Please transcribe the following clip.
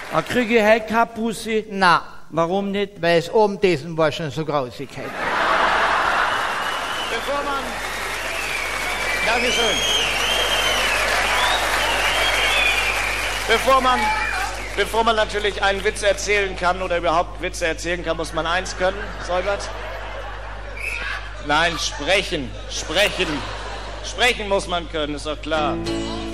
Kriege ich heute keine Pussy? Na, Warum nicht? weil es oben dessen war schon so grausig heute. Bevor man... Dankeschön. Bevor man natürlich einen Witz erzählen kann oder überhaupt Witze erzählen kann, muss man eins können, Säubert. Nein, sprechen. Sprechen muss man können, ist doch klar.